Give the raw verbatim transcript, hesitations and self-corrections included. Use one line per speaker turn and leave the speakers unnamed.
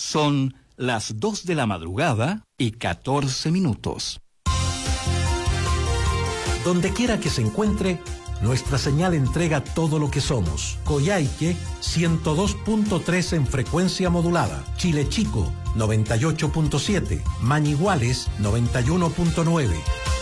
Son las dos de la madrugada y catorce minutos.
Donde quiera que se encuentre, nuestra señal entrega todo lo que somos. Coyhaique, ciento dos punto tres en frecuencia modulada. Chile Chico, noventa y ocho punto siete. Mañiguales, noventa y uno punto nueve.